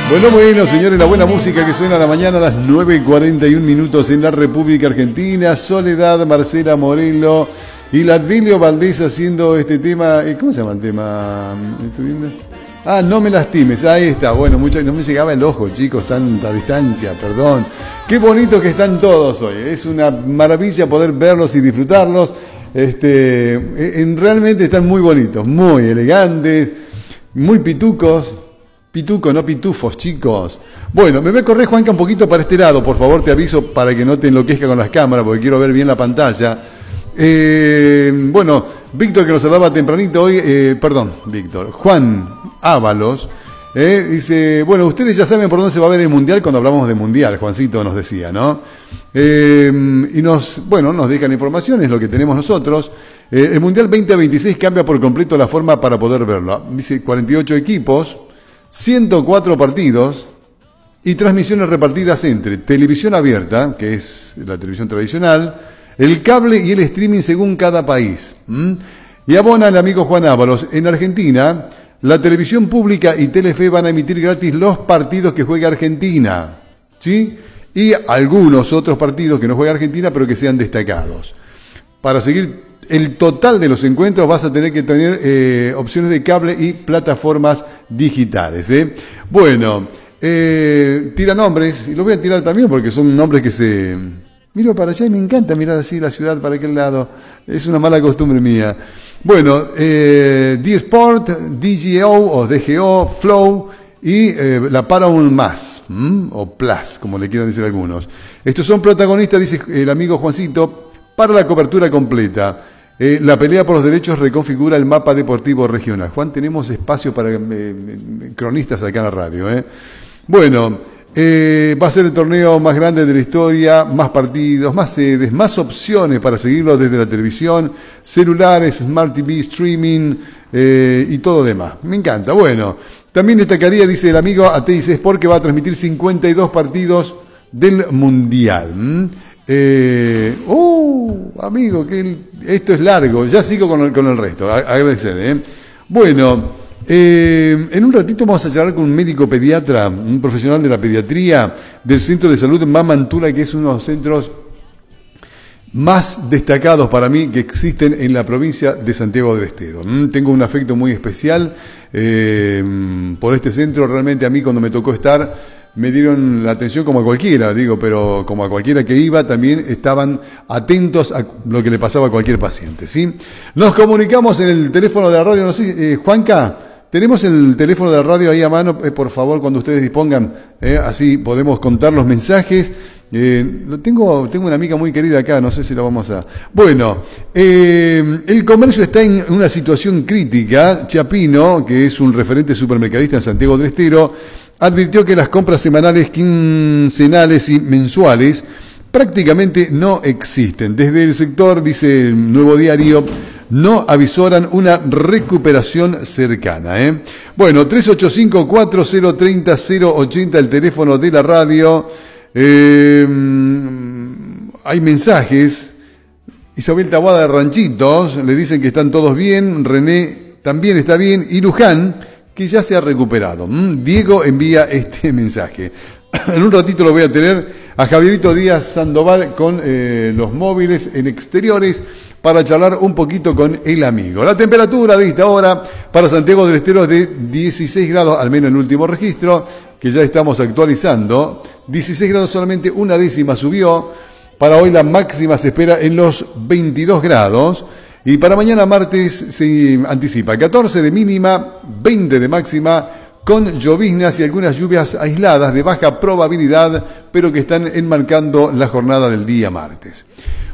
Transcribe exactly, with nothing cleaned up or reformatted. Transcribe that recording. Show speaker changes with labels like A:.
A: Bueno, bueno, señores, la buena música que suena a la mañana a las nueve y cuarenta y un minutos en la República Argentina. Soledad, Marcela Morelo y la Delio Valdés haciendo este tema. ¿Cómo se llama el tema? ¿Estoy viendo? Ah, no me lastimes, ahí está. Bueno, mucho, no me llegaba el ojo, chicos, tanta distancia, perdón. Qué bonito que están todos hoy. Es una maravilla poder verlos y disfrutarlos. Este, en, realmente están muy bonitos, muy elegantes, muy pitucos. Pituco, no pitufos, chicos. Bueno, me voy a correr, Juanca, un poquito para este lado, por favor, te aviso para que no te enloquezca con las cámaras, porque quiero ver bien la pantalla. Eh, bueno, Víctor, que nos saludaba tempranito hoy, eh, perdón, Víctor, Juan Ábalos, eh, dice, bueno, ustedes ya saben por dónde se va a ver el Mundial cuando hablamos de Mundial, Juancito nos decía, ¿no? Eh, y nos, bueno, nos dejan información, es lo que tenemos nosotros. Eh, el Mundial veinte veintiséis cambia por completo la forma para poder verlo. Dice cuarenta y ocho equipos, ciento cuatro partidos y transmisiones repartidas entre televisión abierta, que es la televisión tradicional, el cable y el streaming según cada país. ¿Mm? Y abona el amigo Juan Ábalos. En Argentina, la televisión pública y Telefe van a emitir gratis los partidos que juega Argentina, ¿sí? Y algunos otros partidos que no juega Argentina, pero que sean destacados. Para seguir el total de los encuentros vas a tener que tener eh, opciones de cable y plataformas digitales. ¿eh? Bueno, eh, tira nombres, y los voy a tirar también porque son nombres que se... Miro para allá y me encanta mirar así la ciudad para aquel lado. Es una mala costumbre mía. Bueno, eh, D-Sport, D G O o D G O, Flow y eh, la Paramount Más, ¿m? o Plus, como le quieran decir algunos. Estos son protagonistas, dice el amigo Juancito, para la cobertura completa. Eh, la pelea por los derechos reconfigura el mapa deportivo regional. Juan, tenemos espacio para eh, cronistas acá en la radio. ¿eh? Bueno, eh, va a ser el torneo más grande de la historia, más partidos, más sedes, más opciones para seguirlo desde la televisión, celulares, Smart T V, streaming eh, y todo demás. Me encanta. Bueno, también destacaría, dice el amigo A T I C Sport, que va a transmitir cincuenta y dos partidos del Mundial. ¿Mm? Eh, ¡Oh, amigo! Que el, esto es largo. Ya sigo con el, con el resto. A, agradecer. ¿eh? Bueno, eh, en un ratito vamos a charlar con un médico pediatra, un profesional de la pediatría del Centro de Salud Mamantula, que es uno de los centros más destacados para mí que existen en la provincia de Santiago del Estero. Mm, tengo un afecto muy especial eh, por este centro. Realmente a mí cuando me tocó estar me dieron la atención como a cualquiera, digo, pero como a cualquiera que iba, también estaban atentos a lo que le pasaba a cualquier paciente, ¿sí? Nos comunicamos en el teléfono de la radio, no sé, eh, Juanca, tenemos el teléfono de la radio ahí a mano, eh, por favor, cuando ustedes dispongan, eh, así podemos contar los mensajes. Eh, lo tengo, tengo una amiga muy querida acá, no sé si la vamos a... Bueno, eh, el comercio está en una situación crítica. Chapino, que es un referente supermercadista en Santiago del Estero, advirtió que las compras semanales, quincenales y mensuales prácticamente no existen. Desde el sector, dice el Nuevo Diario, no avisoran una recuperación cercana. ¿eh? Bueno, tres ocho cinco, cuatro cero tres cero, cero ochenta, el teléfono de la radio. Eh, hay mensajes. Isabel Taboada de Ranchitos, le dicen que están todos bien. René también está bien. Y Luján, que ya se ha recuperado. ¿Mm? Diego envía este mensaje. En un ratito lo voy a tener a Javierito Díaz Sandoval con eh, los móviles en exteriores para charlar un poquito con el amigo. La temperatura de esta hora para Santiago del Estero es de dieciséis grados, al menos en el último registro, que ya estamos actualizando. dieciséis grados, solamente una décima subió. Para hoy la máxima se espera en los veintidós grados. Y para mañana martes se anticipa catorce de mínima, veinte de máxima, con lloviznas y algunas lluvias aisladas de baja probabilidad, pero que están enmarcando la jornada del día martes.